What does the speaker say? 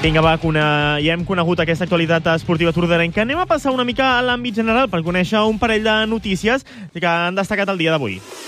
Vinga, va, ja hem conegut aquesta actualitat esportiva tordarenca. Anem a passar una mica a l'àmbit general per conèixer un parell de notícies que han destacat el dia d'avui.